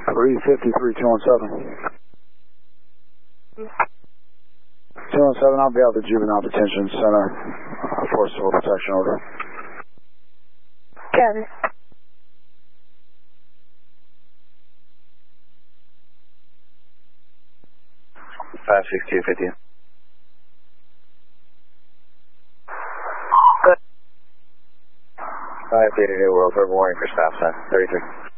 353, 217. 217, I'll be out the Juvenile Detention Center for a civil protection order. Copy. 56250. Good. 5 Data New World, verbal warning for stop sign. 33.